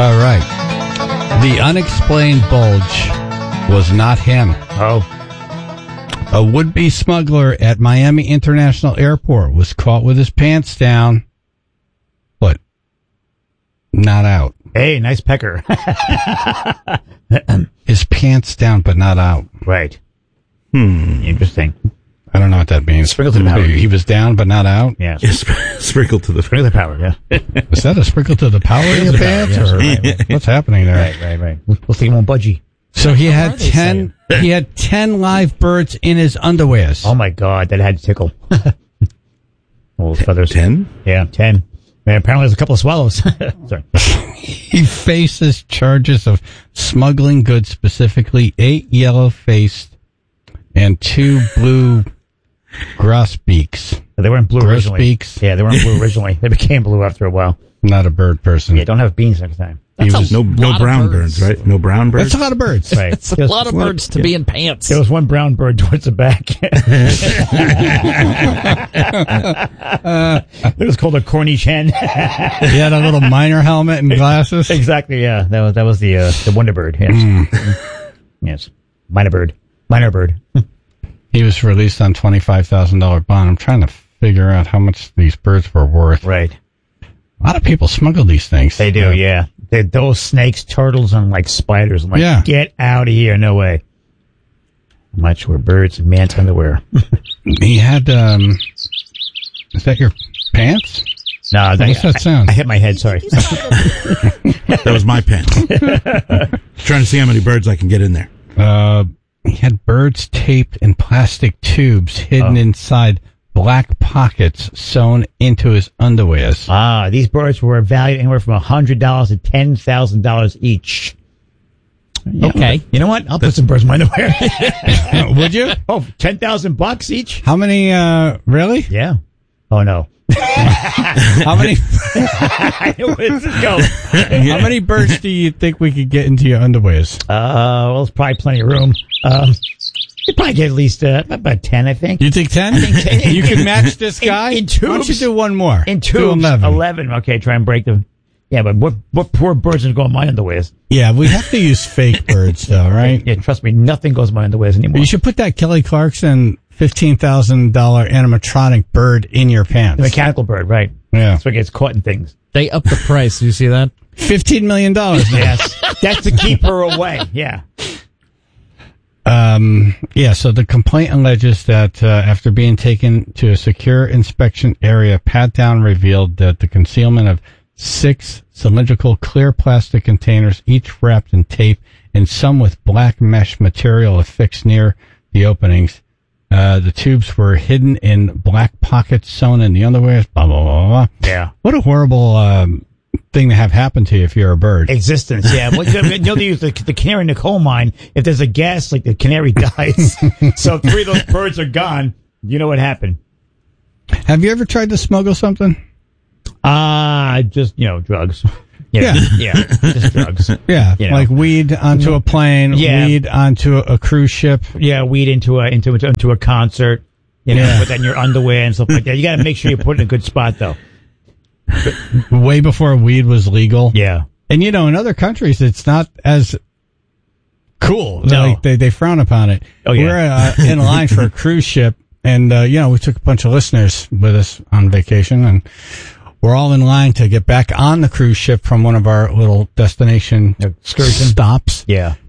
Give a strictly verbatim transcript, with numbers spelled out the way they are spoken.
All right. The unexplained bulge was not him. Oh. A would-be smuggler at Miami International Airport was caught with his pants down, but not out. Hey, nice pecker. His pants down, but not out. Right. Hmm. Interesting. I don't know what that means. Sprinkle to the power. He was down, but not out? Yeah. Yeah, sp- sprinkle to the Sprinkle to the power, yeah. Is that a sprinkle to the power in your pants? Yes, Or right, right. what's happening there? Right, right, right. We'll, we'll see him on budgie. So he What had are they ten. He had ten live birds in his underwears. Oh, my God. That had to tickle. Old feathers. ten? Yeah, ten. Man, apparently there's a couple of swallows. Sorry. He faces charges of smuggling goods, specifically eight yellow-faced and two blue grosbeaks. They weren't blue originally. Grosbeaks. Yeah, they weren't blue originally. They became blue after a while. Not a bird person. Yeah, don't have beans next time. He That's was, a No, no lot of brown birds. birds, right? No brown birds. that's a lot of birds. Right. It's a There was- lot of what- birds to yeah. be in pants. There was one brown bird towards the back. It was called a Cornish hen. He had a little miner helmet and glasses. Exactly, yeah. That was that was the uh, the wonder bird. Yes. Yes. Minor bird. Minor bird. He was released on twenty-five thousand dollars bond. I'm trying to figure out how much these birds were worth. Right. A lot of people smuggle these things. They do, yeah. They, those snakes, turtles, and like spiders. I'm like, Yeah. get out of here. No way. Much were birds in man's underwear. He had, um, is that your pants? No, What's that sound? I hit my head, sorry. That was my pants. Trying to see how many birds I can get in there. Uh, he had birds taped in plastic tubes hidden Oh. inside black pockets sewn into his underwears. Ah, these birds were valued anywhere from one hundred dollars to ten thousand dollars each. Yeah. Okay. You know what? I'll put some birds in my underwear. Would you? Oh, ten thousand bucks each? How many, uh, really? Yeah. Oh, no. How many, I know where this is going. how many birds do you think we could get into your underwears? Uh, well, there's probably plenty of room. Um, you probably get at least uh, about ten, I think. You think ten? ten. You can match this guy? In- in Why don't you tubes. do one more? In Do tubes, eleven. eleven. Okay, try and break them. Yeah, but what what poor birds are going in my underwears? Yeah, we have to use fake birds, though, right? Yeah, trust me, nothing goes in my underwears anymore. You should put that Kelly Clarkson fifteen thousand dollars animatronic bird in your The pants. mechanical bird, right? Yeah. That's what gets caught in things. They upped the price. Do you see that? fifteen million dollars. Yes, that's to keep her away. Yeah. Um, yeah, so the complaint alleges that uh, after being taken to a secure inspection area, pat-down revealed that the concealment of six cylindrical clear plastic containers, each wrapped in tape and some with black mesh material affixed near the openings. Uh, the tubes were hidden in black pockets sewn in the underwear, blah, blah, blah, blah. Yeah. What a horrible um, thing to have happen to you if you're a bird. Existence, yeah. Well, you know, they use the, the canary in the coal mine. If there's a gas leak, the canary dies. So if three of those birds are gone, you know what happened. Have you ever tried to smuggle something? Ah, just, you know, drugs. Yeah. Yeah, just drugs. Yeah, You know. like weed onto a plane, Yeah. weed onto a, a cruise ship. Yeah, weed into a into a, into a concert. You know, Yeah. put that in your underwear and stuff like that. You got to make sure you put it in a good spot, though. Way before weed was legal. Yeah. And, you know, in other countries, it's not as cool. No. Like, they, they frown upon it. Oh, yeah. We're uh, in line for a cruise ship, and, uh, you know, we took a bunch of listeners with us on vacation, and we're all in line to get back on the cruise ship from one of our little destination Excursion. stops. Yeah.